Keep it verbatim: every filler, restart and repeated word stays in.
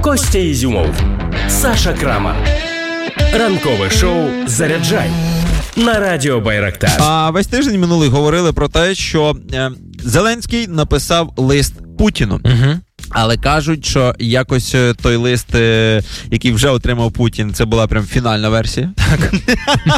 Костя Ізюмов, Саша Крамар. Ранкове шоу «Заряджай» на радіо Байрактар. А весь тиждень минулий говорили про те, що е, Зеленський написав лист Путіну. Угу. Але кажуть, що якось той лист, який вже отримав Путін, це була прям фінальна версія. Так.